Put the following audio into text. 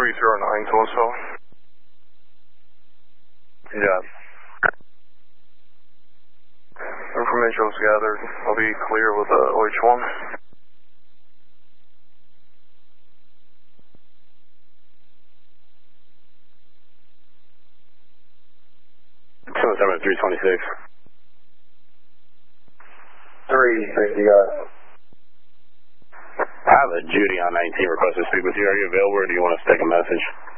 309 Tulsa. Yeah. Information was gathered. I'll be clear with OH1. 326. 360, guys. I have a Judy on 19 request to speak with you. Are you available or do you want us to take a message?